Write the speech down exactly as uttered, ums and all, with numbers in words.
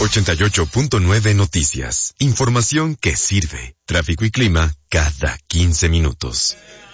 ochenta y ocho punto nueve Noticias. Información que sirve. Tráfico y clima cada quince minutos.